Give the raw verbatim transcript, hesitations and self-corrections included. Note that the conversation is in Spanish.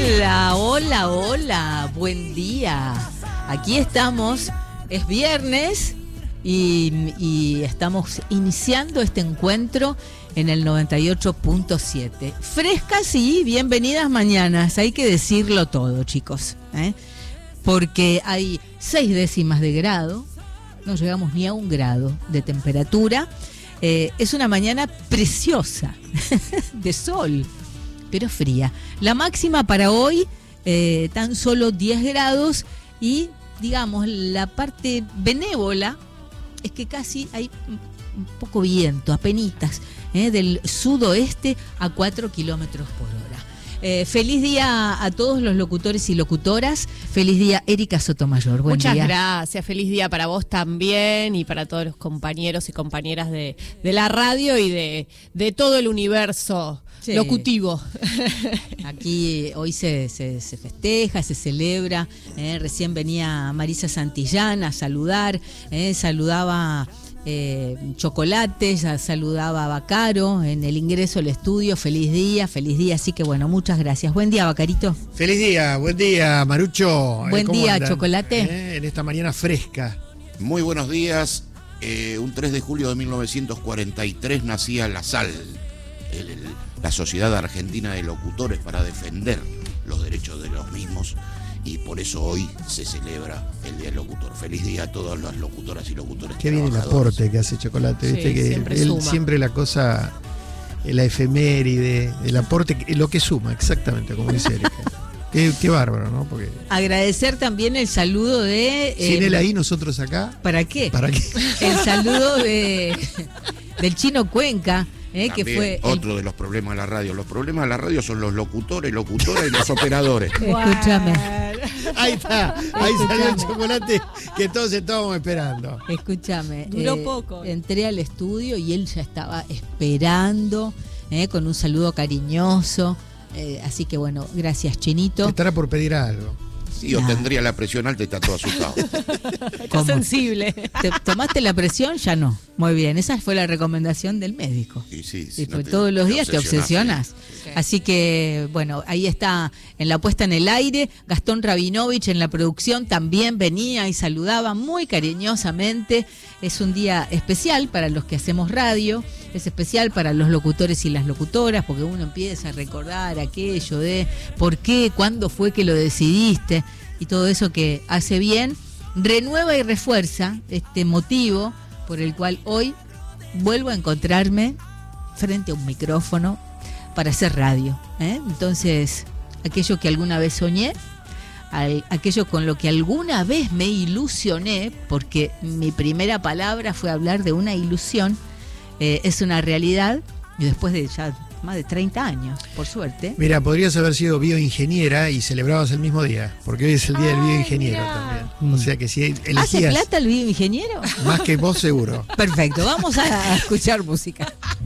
Hola, hola, hola, buen día. Aquí estamos, es viernes y, y estamos iniciando este encuentro en el noventa y ocho punto siete. Frescas y bienvenidas mañanas, hay que decirlo todo, chicos, ¿eh? Porque hay seis décimas de grado, no llegamos ni a un grado de temperatura. Eh, es una mañana preciosa, de sol, pero fría. La máxima para hoy, eh, tan solo diez grados y, digamos, la parte benévola es que casi hay un poco viento, apenitas, eh, del sudoeste a cuatro kilómetros por hora. Eh, feliz día a todos los locutores y locutoras. Feliz día, Erika Sotomayor. Buen Muchas día. gracias. Feliz día para vos también y para todos los compañeros y compañeras de, de la radio y de, de todo el universo sí. locutivo. Aquí hoy se, se, se festeja, se celebra. Eh, recién venía Marisa Santillán a saludar. Eh, saludaba... Eh, Chocolates, saludaba a Bacaro en el ingreso al estudio. Feliz día, feliz día, así que bueno, muchas gracias. Buen día, Bacarito. Feliz día, buen día, Marucho. Buen día, andan? Chocolate. ¿Eh? En esta mañana fresca. Muy buenos días. Eh, un tres de julio de mil novecientos cuarenta y tres nacía la SAL, el, el, la Sociedad Argentina de Locutores, para defender los derechos de los mismos. Y por eso hoy se celebra el Día del Locutor. Feliz día a todas las locutoras y locutores. Qué bien el aporte que hace Chocolate, viste sí, que siempre él suma. Siempre la cosa, la efeméride, el aporte, lo que suma, exactamente, como dice Erika. Qué, qué bárbaro, ¿no? Porque agradecer también el saludo de... Sin eh, él ahí, nosotros acá. ¿Para qué? ¿Para qué? El saludo de del Chino Cuenca. Eh, que fue otro el... de los problemas de la radio. Los problemas de la radio son los locutores, locutoras y los operadores. Escúchame. Ahí está, ahí salió el chocolate que todos estábamos esperando. Escúchame. Duró eh, poco. Entré al estudio y él ya estaba esperando, eh, con un saludo cariñoso. Eh, así que bueno, gracias, Chinito. Te estará por pedir algo. Sí, o tendría la presión alta y está todo asustado. Está sensible. ¿Te tomaste la presión? Ya no. Muy bien, esa fue la recomendación del médico. Sí, sí, sí, sí, no pues te, todos los te días te obsesionas. Sí. Así que, bueno, ahí está en la puesta en el aire. Gastón Rabinovich en la producción también venía y saludaba muy cariñosamente. Es un día especial para los que hacemos radio. Es especial para los locutores y las locutoras, porque uno empieza a recordar aquello de por qué, cuándo fue que lo decidiste y todo eso que hace bien. Renueva y refuerza este motivo por el cual hoy vuelvo a encontrarme frente a un micrófono para hacer radio, ¿eh? Entonces, aquello que alguna vez soñé, aquello con lo que alguna vez me ilusioné, porque mi primera palabra fue hablar de una ilusión, eh, es una realidad, y después de ya más de treinta años, por suerte. Mira, podrías haber sido bioingeniera y celebrabas el mismo día, porque hoy es el día Ay, del bioingeniero mirá. también. Mm. O sea que si elegías... ¿Hace plata el bioingeniero? Más que vos seguro. Perfecto, vamos a escuchar música.